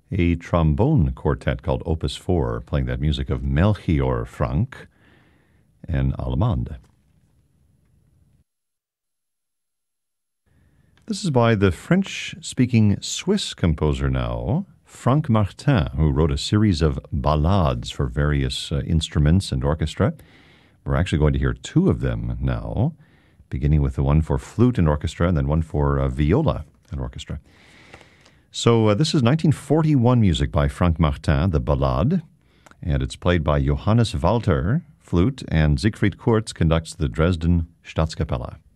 a trombone quartet called Opus 4, playing that music of Melchior Frank and Allemande. This is by the French-speaking Swiss composer now, Franck Martin, who wrote a series of ballades for various instruments and orchestra. We're actually going to hear two of them now, beginning with the one for flute and orchestra and then one for viola and orchestra. So this is 1941 music by Franck Martin, the Ballade, and it's played by Johannes Walter, flute, and Siegfried Kurz conducts the Dresden Staatskapelle.